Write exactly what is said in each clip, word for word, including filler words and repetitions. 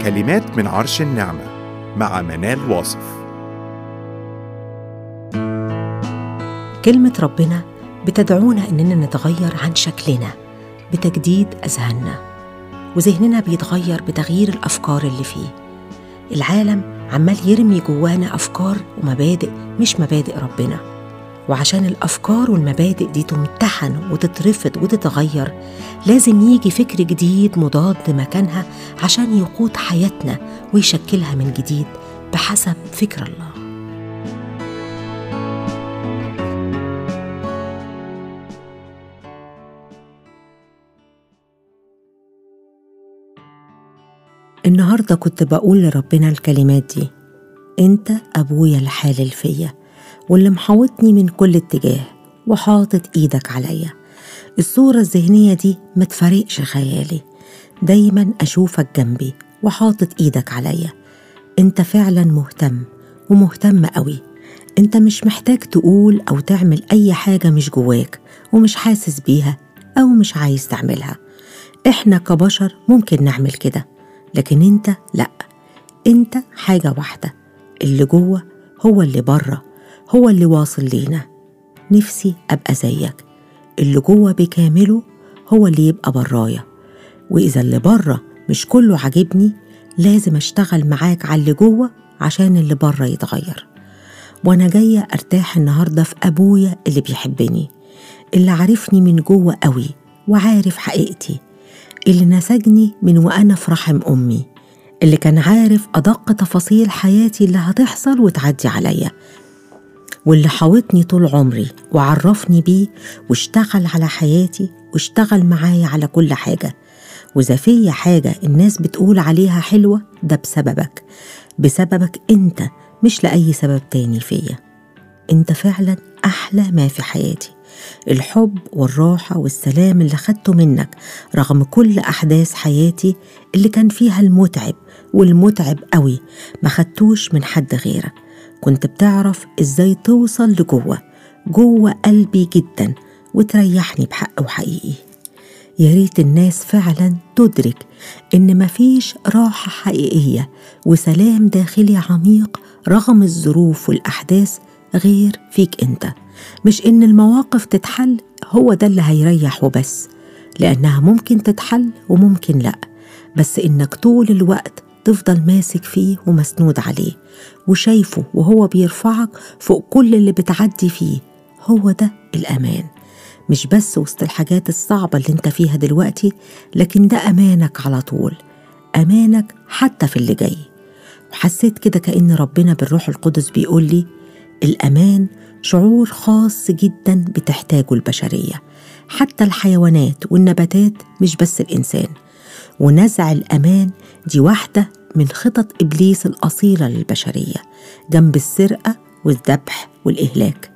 كلمات من عرش النعمة مع منال واصف. كلمة ربنا بتدعونا إننا نتغير عن شكلنا بتجديد أذهاننا، وذهننا بيتغير بتغيير الأفكار اللي فيه. العالم عمال يرمي جوانا أفكار ومبادئ مش مبادئ ربنا، وعشان الأفكار والمبادئ دي تمتحن وتترفض وتتغير لازم يجي فكر جديد مضاد مكانها عشان يقود حياتنا ويشكلها من جديد بحسب فكر الله. النهاردة كنت بقول لربنا الكلمات دي: أنت أبويا الحالل فيا واللي محاوطني من كل اتجاه وحاطط إيدك عليا. الصورة الذهنية دي ما تفارقش خيالي، دايما أشوفك جنبي وحاطط إيدك عليا. أنت فعلا مهتم ومهتم قوي. أنت مش محتاج تقول أو تعمل أي حاجة مش جواك ومش حاسس بيها أو مش عايز تعملها. إحنا كبشر ممكن نعمل كده، لكن أنت لأ. أنت حاجة واحدة، اللي جوه هو اللي بره، هو اللي واصل لينا. نفسي أبقى زيك، اللي جوه بكامله هو اللي يبقى برايا. وإذا اللي بره مش كله عاجبني لازم أشتغل معاك على اللي جوه عشان اللي بره يتغير. وأنا جاية أرتاح النهاردة في أبويا اللي بيحبني، اللي عارفني من جوه قوي وعارف حقيقتي، اللي نسجني من وأنا في رحم أمي، اللي كان عارف أدق تفاصيل حياتي اللي هتحصل وتعدي عليا، واللي حاوطني طول عمري وعرفني بيه واشتغل على حياتي واشتغل معايا على كل حاجة. وإذا فيا حاجة الناس بتقول عليها حلوة ده بسببك، بسببك أنت، مش لأي سبب تاني فيا. أنت فعلا أحلى ما في حياتي. الحب والراحة والسلام اللي خدته منك رغم كل أحداث حياتي اللي كان فيها المتعب والمتعب قوي ما خدتوش من حد غيرك. كنت بتعرف إزاي توصل لجوه جوه قلبي جدا وتريحني بحق وحقيقي. يا ريت الناس فعلا تدرك إن مفيش راحة حقيقية وسلام داخلي عميق رغم الظروف والأحداث غير فيك أنت. مش إن المواقف تتحل هو ده اللي هيريح وبس، لأنها ممكن تتحل وممكن لأ، بس إنك طول الوقت تفضل ماسك فيه ومسنود عليه وشايفه وهو بيرفعك فوق كل اللي بتعدي فيه. هو ده الأمان، مش بس وسط الحاجات الصعبة اللي انت فيها دلوقتي، لكن ده أمانك على طول، أمانك حتى في اللي جاي. وحسيت كده كأن ربنا بالروح القدس بيقول لي الأمان شعور خاص جدا بتحتاجه البشرية، حتى الحيوانات والنباتات مش بس الإنسان. ونزع الأمان دي واحدة من خطط إبليس الأصيلة للبشرية جنب السرقة والذبح والإهلاك.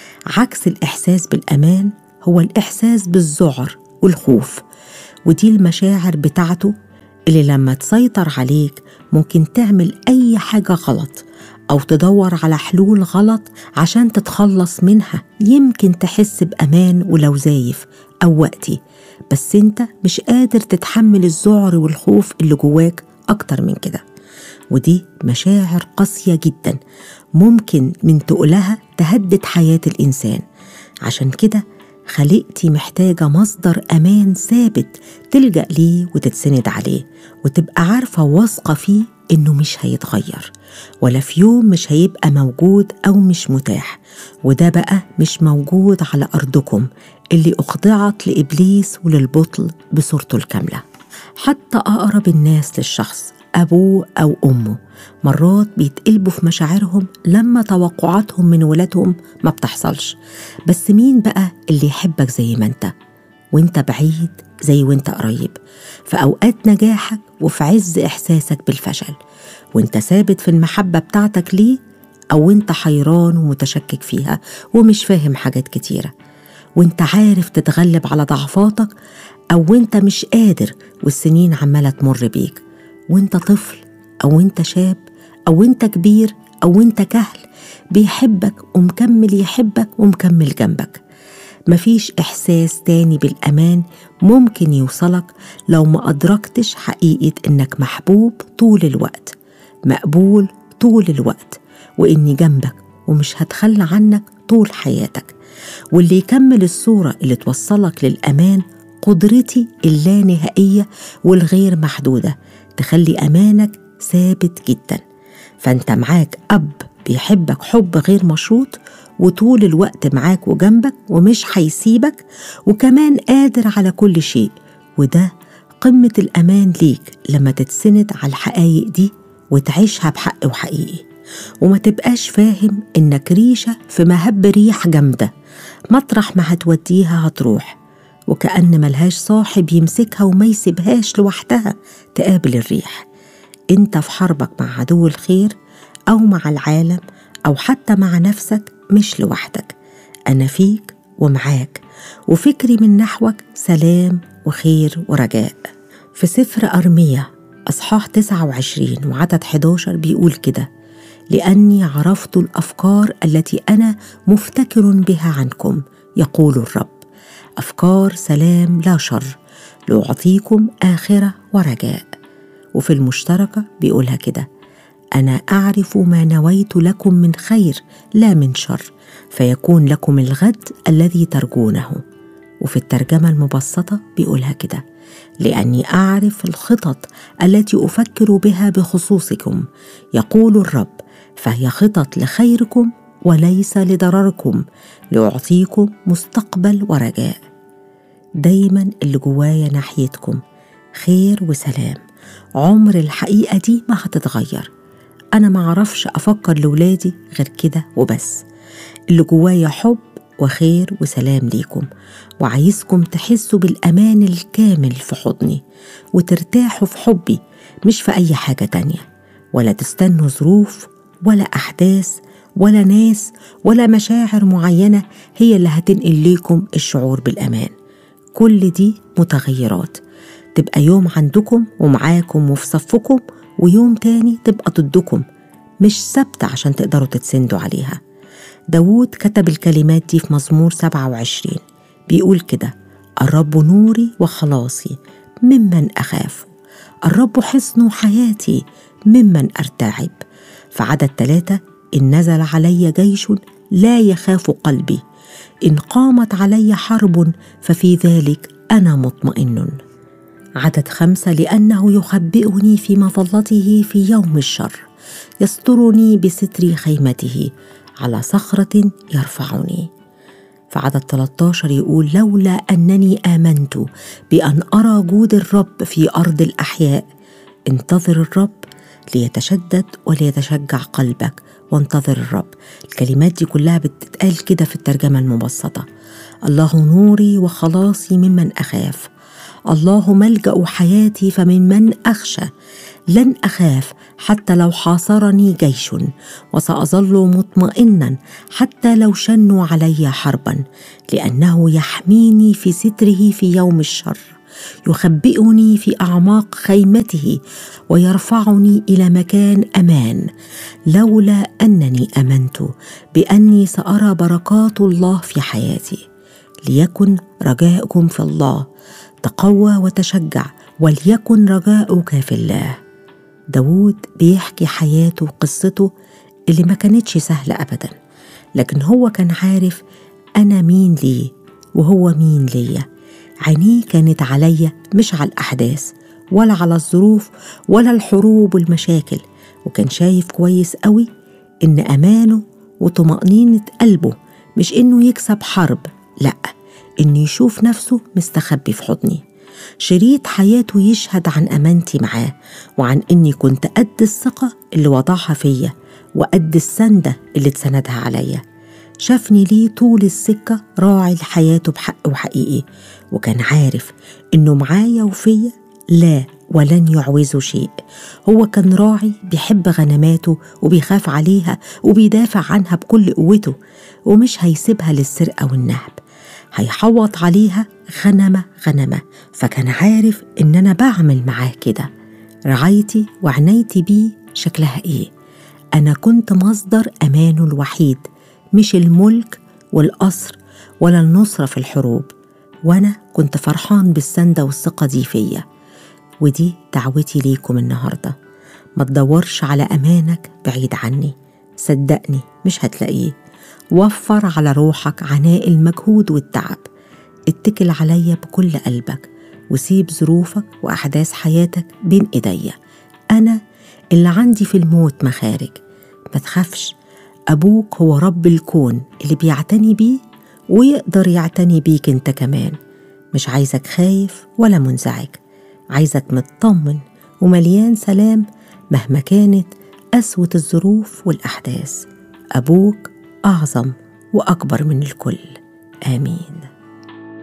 عكس الإحساس بالأمان هو الإحساس بالذعر والخوف، ودي المشاعر بتاعته اللي لما تسيطر عليك ممكن تعمل أي حاجة غلط أو تدور على حلول غلط عشان تتخلص منها. يمكن تحس بأمان ولو زايف أو وقتي، بس أنت مش قادر تتحمل الذعر والخوف اللي جواك أكتر من كده. ودي مشاعر قاسية جدا ممكن من تقلها تهدد حياة الإنسان. عشان كده خلقتي محتاجة مصدر أمان ثابت تلجأ ليه وتتسند عليه، وتبقى عارفة واثقة فيه إنه مش هيتغير ولا في يوم مش هيبقى موجود أو مش متاح. وده بقى مش موجود على أرضكم اللي أخضعت لإبليس وللبطل بصورته الكاملة. حتى أقرب الناس للشخص أبوه أو أمه مرات بيتقلبوا في مشاعرهم لما توقعاتهم من ولادهم ما بتحصلش. بس مين بقى اللي يحبك زي ما انت وانت بعيد زي وانت قريب، في أوقات نجاحك وفي عز إحساسك بالفشل، وانت ثابت في المحبة بتاعتك ليه أو انت حيران ومتشكك فيها ومش فاهم حاجات كتيرة، وانت عارف تتغلب على ضعفاتك أو انت مش قادر والسنين عمالة تمر بيك، وانت طفل أو انت شاب أو انت كبير أو انت كهل، بيحبك ومكمل يحبك ومكمل جنبك. مفيش إحساس تاني بالأمان ممكن يوصلك لو ما أدركتش حقيقة إنك محبوب طول الوقت، مقبول طول الوقت، وإني جنبك ومش هتخلى عنك طول حياتك. واللي يكمل الصورة اللي توصلك للأمان قدرتي اللانهائية والغير محدودة تخلي أمانك ثابت جدا. فأنت معاك أب بيحبك حب غير مشروط، وطول الوقت معاك وجنبك ومش هيسيبك، وكمان قادر على كل شيء. وده قمة الأمان ليك لما تتسند على الحقائق دي وتعيشها بحق وحقيقي، وما تبقاش فاهم إنك ريشة في مهب ريح جامدة، مطرح ما هتوديها هتروح، وكأن ملهاش صاحب يمسكها وما يسيبهاش لوحدها تقابل الريح. انت في حربك مع عدو الخير أو مع العالم أو حتى مع نفسك مش لوحدك، أنا فيك ومعاك، وفكري من نحوك سلام وخير ورجاء. في سفر أرميا أصحاح تسعة وعشرين وعدد حداشر بيقول كده: لأني عرفت الأفكار التي أنا مفتكر بها عنكم، يقول الرب، أفكار سلام لا شر، لأعطيكم آخرة ورجاء. وفي المشتركة بيقولها كده: أنا أعرف ما نويت لكم من خير لا من شر، فيكون لكم الغد الذي ترجونه. وفي الترجمة المبسطة بيقولها كده: لأني أعرف الخطط التي أفكر بها بخصوصكم، يقول الرب، فهي خطط لخيركم وليس لضرركم، لأعطيكم مستقبل ورجاء. دايما اللي جوايا ناحيتكم خير وسلام، عمر الحقيقة دي ما هتتغير. أنا ما عرفش أفكر لولادي غير كده وبس. اللي جوايا حب وخير وسلام ليكم، وعايزكم تحسوا بالأمان الكامل في حضني، وترتاحوا في حبي مش في أي حاجة تانية، ولا تستنوا ظروف ولا أحداث ولا ناس ولا مشاعر معينة هي اللي هتنقل لكم الشعور بالأمان. كل دي متغيرات، تبقى يوم عندكم ومعاكم وفي صفكم، ويوم تاني تبقى ضدكم، مش ثابتة عشان تقدروا تتسندوا عليها. داود كتب الكلمات دي في مزمور سبعة وعشرين، بيقول كده: الرب نوري وخلاصي ممن أخاف، الرب حصن حياتي ممن أرتعب. في عدد ثلاثة: إن نزل علي جيش لا يخاف قلبي، إن قامت علي حرب ففي ذلك أنا مطمئن. عدد خمسة: لأنه يخبئني في مظلته في يوم الشر، يسترني بستر خيمته، على صخرة يرفعني. في عدد ثلاثة عشر يقول: لولا أنني آمنت بأن أرى جود الرب في أرض الأحياء. انتظر الرب ليتشدد وليتشجع قلبك، وانتظر الرب. الكلمات دي كلها بتتقال كده في الترجمة المبسطة: الله نوري وخلاصي ممن أخاف، الله ملجأ حياتي فممن أخشى. لن أخاف حتى لو حاصرني جيش، وسأظل مطمئنا حتى لو شنوا علي حربا، لأنه يحميني في ستره في يوم الشر، يخبئني في أعماق خيمته، ويرفعني إلى مكان أمان. لولا أنني آمنت بأني سأرى بركات الله في حياتي. ليكن رجاؤكم في الله، تقوى وتشجع، وليكن رجاؤك في الله. داود بيحكي حياته وقصته اللي ما كانتش سهلة أبدا، لكن هو كان عارف أنا مين ليه وهو مين ليا. عينيه كانت عليا مش على الأحداث ولا على الظروف ولا الحروب والمشاكل، وكان شايف كويس قوي إن أمانه وطمأنينة قلبه مش إنه يكسب حرب، لأ، إنه يشوف نفسه مستخبي في حضني. شريط حياته يشهد عن أمانتي معاه، وعن إني كنت قد الثقة اللي وضعها فيا وقد السندة اللي اتسندها عليا. شافني ليه طول السكة راعي لحياته بحق وحقيقي، وكان عارف إنه معايا وفيا لا ولن يعوزه شيء. هو كان راعي بيحب غنماته وبيخاف عليها وبيدافع عنها بكل قوته، ومش هيسيبها للسرقة والنهب، هيحوط عليها غنمة غنمة. فكان عارف إن أنا بعمل معاه كده. رعايتي وعنايتي بيه شكلها إيه؟ أنا كنت مصدر أمانه الوحيد، مش الملك والقصر ولا النصرة في الحروب، وأنا كنت فرحان بالسندة والثقة دي فيا. ودي دعوتي ليكم النهاردة، ما تدورش على أمانك بعيد عني، صدقني مش هتلاقيه. وفر على روحك عناء المجهود والتعب، اتكل عليا بكل قلبك، وسيب ظروفك وأحداث حياتك بين إيديا. أنا اللي عندي في الموت مخارج. ما تخافش، أبوك هو رب الكون اللي بيعتني بيه ويقدر يعتني بيك انت كمان. مش عايزك خايف ولا منزعج، عايزك مطمن ومليان سلام مهما كانت قسوة الظروف والأحداث. أبوك أعظم وأكبر من الكل. آمين.